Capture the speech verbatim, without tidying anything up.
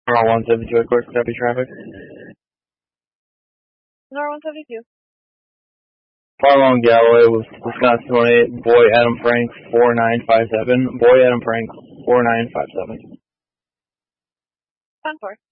R one seventy-two, of course, copy traffic. R one seventy-two. Far Long Galloway, Wisconsin twenty-eight, boy Adam Frank, four nine five seven, boy Adam Frank, four nine five seven. ten four.